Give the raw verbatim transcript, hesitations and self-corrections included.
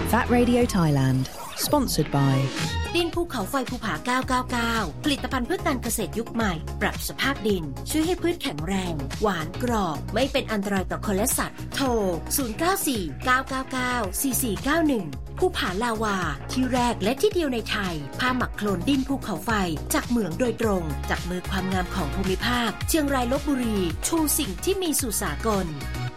That Radio Thailand Sponsored by ดินภูเขาไฟภูผาเก้าเก้าเก้าผลิตภัณฑ์เพื่อการเกษตรยุคใหม่ปรับสภาพดินช่วยให้พืชแข็งแรงหวานกรอบไม่เป็นอันตรายต่อคนและสัตว์โทรศูนย์ เก้า สี่ เก้า เก้า เก้า สี่ สี่ เก้า หนึ่งภูผาลาวาที่แรกและที่เดียวในไทยผ้าหมักโคลนดินภูเขาไฟจากเหมืองโดยตรงจากมือความงามของภูมิภาคเชียงรายลพบุรีชูสิ่งที่มีสู่สากล